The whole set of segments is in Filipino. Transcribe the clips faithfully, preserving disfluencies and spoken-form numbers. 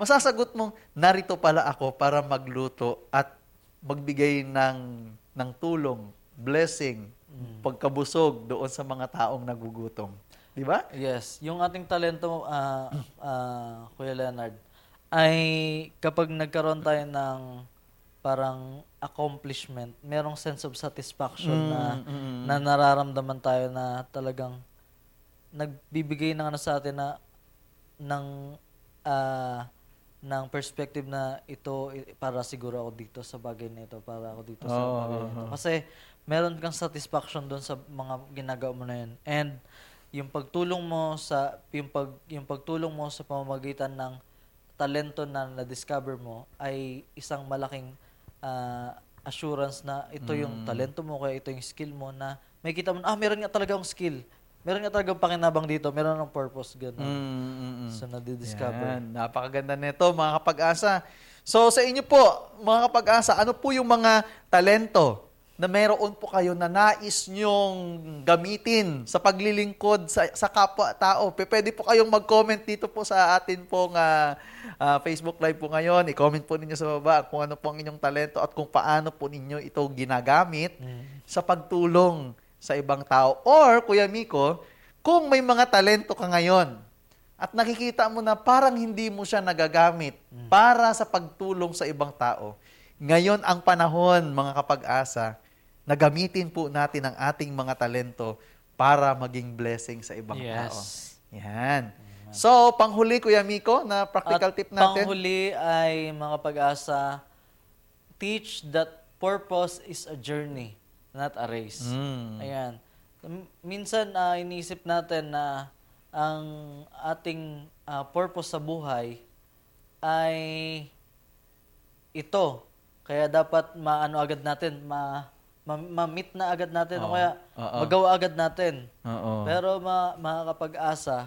masasagot mong, narito pala ako para magluto at magbigay ng, ng tulong, blessing, pagkabusog doon sa mga taong nagugutom. Di ba? Yes. Yung ating talento, ah ah, Kuya Leonard, ay kapag nagkaroon tayo ng parang accomplishment, merong sense of satisfaction na, Mm, mm. na nararamdaman tayo na talagang nagbibigay ng ano sa atin na ng ah, ng perspective na ito i- para siguro ako dito sa bagay na ito, para ako dito sa Oo, bagay na ito. oo. Kasi meron kang satisfaction doon sa mga ginagawa mo na yun. And yung pagtulong mo sa yung pag yung pagtulong mo sa pamamagitan ng talento na na-discover mo ay isang malaking ah, assurance na ito yung talento mo, kaya ito yung skill mo na may kita mo, ah, meron nga talaga akong skill. Meron nga talagang pakinabang dito, meron ng purpose, gano'n. Mm, mm, mm. So, nadidiscover. Yan, napakaganda nito mga kapag-asa. So sa inyo po, mga kapag-asa, ano po yung mga talento na meron po kayo na nais nyong gamitin sa paglilingkod sa, sa kapwa-tao? P- Pwede po kayong mag-comment dito po sa atin pong ah, ah, Facebook Live po ngayon. I-comment po ninyo sa baba kung ano po ang inyong talento at kung paano po ninyo ito ginagamit sa pagtulong sa ibang tao. Or, Kuya Miko, kung may mga talento ka ngayon at nakikita mo na parang hindi mo siya nagagamit para sa pagtulong sa ibang tao, ngayon ang panahon, mga kapag-asa, na gamitin po natin ang ating mga talento para maging blessing sa ibang Yes. tao. Yan. So, panghuli, Kuya Miko, na practical At tip natin. panghuli ay mga pag-asa, teach that purpose is a journey, not a race. Mm. Ayan. M- Minsan ah, iniisip natin na ang ating ah, purpose sa buhay ay ito. Kaya dapat maano agad natin, ma, ma, ma-meet na agad natin o Oo. kaya Oo. magawa agad natin. Oo. Pero ma, mga kapag-asa,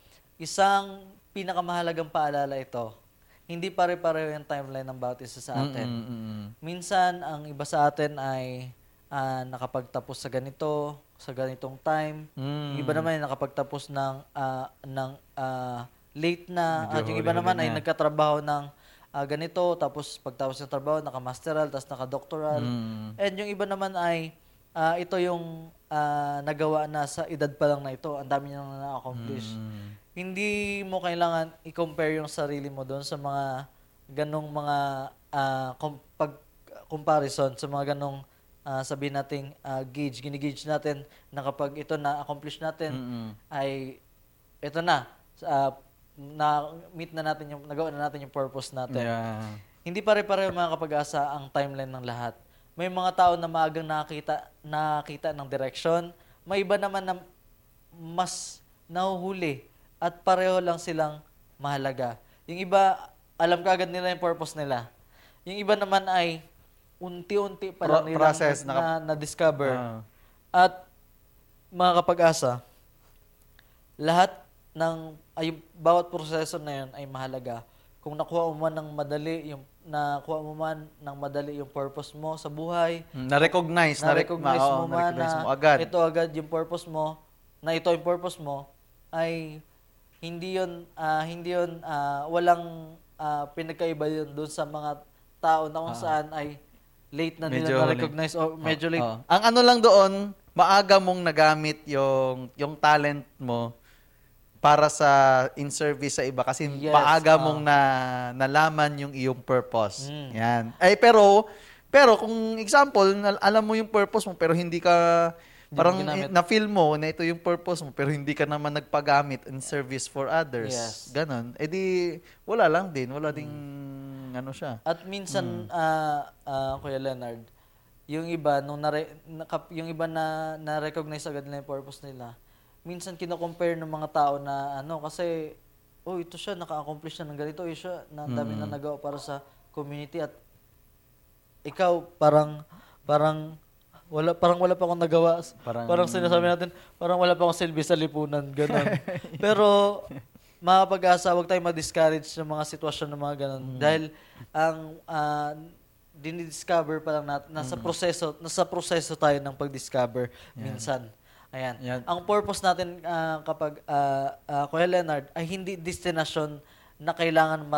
isang pinakamahalagang paalala ito. Hindi pare-pareho yung timeline ng bawat isa sa atin. Mm, mm, mm. Minsan, ang iba sa atin ay ah, nakapagtapos sa ganito, sa ganitong time. Mm. Yung iba naman ay nakapagtapos ng, ah, ng ah, late na. Medyo At yung iba huli-huli naman ay na. nagkatrabaho ng ah, ganito, tapos pagtapos ng trabaho, naka-masteral, tapos naka-doctoral. Mm. And yung iba naman ay, ah, ito yung ah, nagawa na sa edad pa lang na ito. Ang dami niyang na-accomplish. Mm. Hindi mo kailangan i-compare yung sarili mo doon sa mga ganong mga ah, com- pag comparison sa mga ganong ah, sabihin nating ah, gauge, ginigauge natin na kapag ito na-accomplish natin Mm-mm. ay ito na ah, na meet na natin yung nagawa na natin yung purpose natin. Yeah. Hindi pare-pareho mga kapag-asa ang timeline ng lahat. May mga tao na maagang nakita nakita ng direction, may iba naman na mas nahuhuli at pareho lang silang mahalaga. Yung iba, alam kagad nila yung purpose nila. Yung iba naman ay unti-unti pa Pro- lang nilang process, na, naka- na-discover. Ah. At mga kapag-asa, lahat ng ay bawat proseso na yun ay mahalaga. Kung nakuha mo man ng madali yung nakuha mo man ng madali yung purpose mo sa buhay, Mm, Na-recognize. na-recognize oo, mo man na-recognize na mo agad. ito agad yung purpose mo, na ito yung purpose mo, ay hindi yun, ah, hindi yun, ah, walang ah, pinagkaiba yun doon sa mga tao na kung saan ay late na Medyo nila na-recognize o medyo late. Oo. Ang ano lang doon, maaga mong nagamit yung yung talent mo para sa in service sa iba kasi Yes, maaga ah. mong na nalaman yung iyong purpose. Mm. Yan. Ay pero pero kung example, na, alam mo yung purpose mo pero hindi ka Hindi parang mo ginamit. na-feel mo na ito yung purpose mo pero hindi ka naman nagpagamit in service for others. Yes. Ganon. Eh di wala lang din, wala ding ano siya. At minsan, ah ah, Kuya Leonard, yung iba, nung nare, nakap, yung iba na na-recognize agad nila yung purpose nila, minsan kino-compare ng mga tao na ano, kasi, oh, ito siya, naka-accomplish na ng ganito, eh, siya, na ang dami na nagawa para sa community at ikaw, parang, parang, wala, parang wala pa akong nagawa. Parang- Parang, sinasabi natin, parang wala pa akong silbi sa lipunan, gano'n. Pero, mga pag-asa, huwag tayong ma-discourage ng mga sitwasyon ng mga gano'n. Dahil, ang, ah, dinidiscover pa lang natin, nasa proseso, nasa proseso tayo ng pag-discover minsan. Ayan. Yan. Ang purpose natin ah, kapag, ah, ah, Kuya Leonard, ay hindi destination na kailangan